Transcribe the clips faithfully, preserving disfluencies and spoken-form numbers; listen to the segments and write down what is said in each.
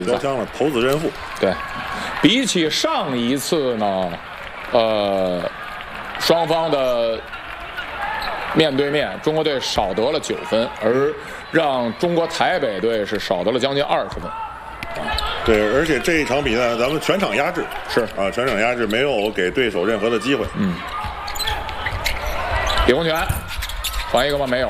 标枪了，投子认负。 对，比起上一次呢，呃，双方的面对面，中国队少得了九分，而让中国台北队是少得了将近二十分。 对，而且这一场比赛咱们全场压制， 是啊，全场压制，没有给对手任何的机会。 嗯。李洪权，还一个吗？没有。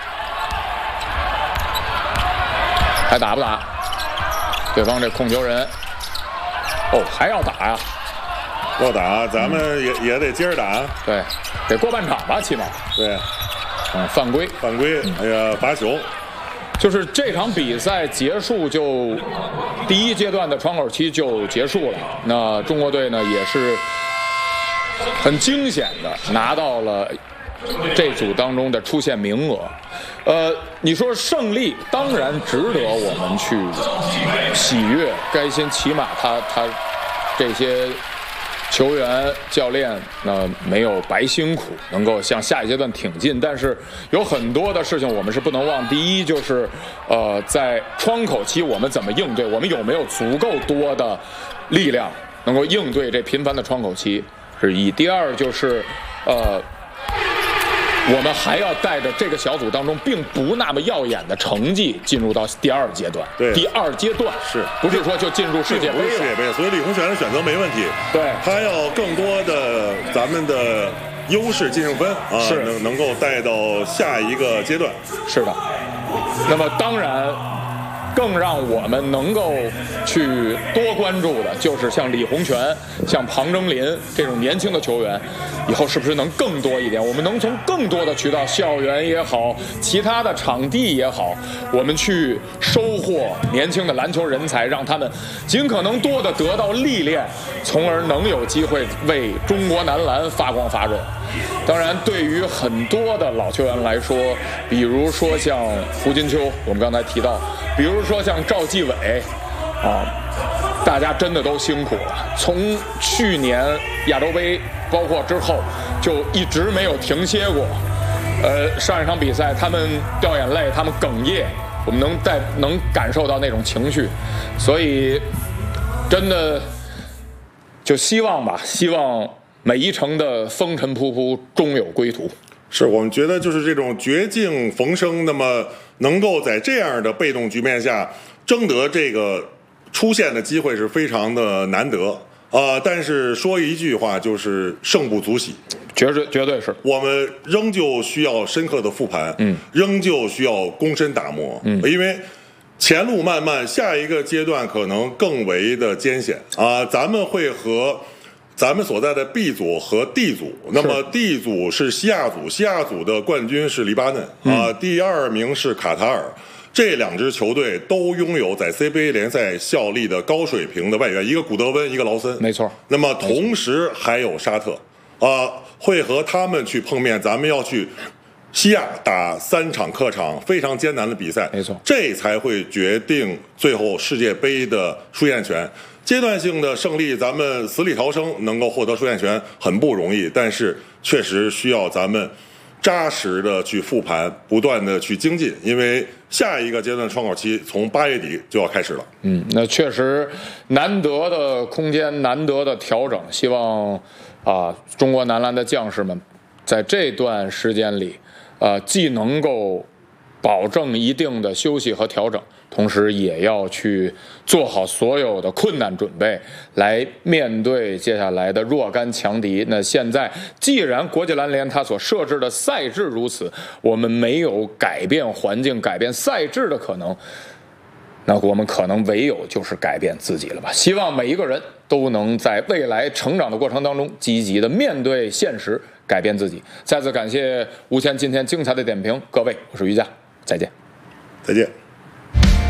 还打不打？对方这控球人，哦，还要打呀？ 要打，咱们也、嗯、也得接着打。 对，得过半场吧，起码。 对， 嗯，犯规， 犯规，哎呀，罚球。 就是这场比赛结束就第一阶段的窗口期就结束了。那中国队呢也是很惊险的拿到了这组当中的出线名额。呃，你说胜利当然值得我们去喜悦、开心，起码他他这些球员、教练呢没有白辛苦，能够向下一阶段挺进。但是有很多的事情我们是不能忘。第一就是，呃，在窗口期我们怎么应对？我们有没有足够多的力量能够应对这频繁的窗口期？是一。第二就是，呃。我们还要带着这个小组当中并不那么耀眼的成绩进入到第二阶段。 对， 第二阶段是不是说就进入世界杯了？ 世界杯，所以李洪权的选择没问题。 对， 他要更多的咱们的优势净胜分啊， 是能能够带到下一个阶段。 是的。那么当然。更让我们能够去多关注的，就是像李洪权、像庞征林这种年轻的球员，以后是不是能更多一点？我们能从更多的渠道，校园也好，其他的场地也好，我们去收获年轻的篮球人才，让他们尽可能多的得到历练，从而能有机会为中国男篮发光发热。当然，对于很多的老球员来说，比如说像胡金秋，我们刚才提到，比如说像赵继伟，啊，大家真的都辛苦了。从去年亚洲杯，包括之后，就一直没有停歇过。呃，上一场比赛他们掉眼泪，他们哽咽，我们能在能感受到那种情绪，所以真的就希望吧，希望。每一程的风尘仆仆，终有归途。 是我们觉得就是这种绝境逢生，那么能够在这样的被动局面下争得这个出线的机会是非常的难得啊、呃。但是说一句话，就是胜不足喜， 绝对绝对是。 我们仍旧需要深刻的复盘，嗯，仍旧需要躬身打磨，嗯，因为前路漫漫，下一个阶段可能更为的艰险啊、呃。咱们会和。咱们所在的 B 组和 D 组，那么 D 组是西亚组，西亚组的冠军是黎巴嫩啊、嗯呃，第二名是卡塔尔。这两支球队都拥有在 C B A 联赛效力的高水平的外援，一个古德温，一个劳森， 没错。 那么同时还有沙特啊、呃，会和他们去碰面，咱们要去西亚打三场客场非常艰难的比赛， 没错， 这才会决定最后世界杯的出线权。阶段性的胜利，咱们死里逃生能够获得出线权很不容易，但是确实需要咱们扎实的去复盘，不断的去精进，因为下一个阶段窗口期从八月底就要开始了。 嗯，那确实难得的空间，难得的调整，希望啊，中国男篮的将士们在这段时间里，呃，既能够保证一定的休息和调整，同时也要去做好所有的困难准备，来面对接下来的若干强敌。那现在既然国际篮联它所设置的赛制如此，我们没有改变环境、改变赛制的可能，那我们可能唯有就是改变自己了吧。希望每一个人都能在未来成长的过程当中积极的面对现实，改变自己。再次感谢吴谦今天精彩的点评，各位，我是于佳，再见， 再见。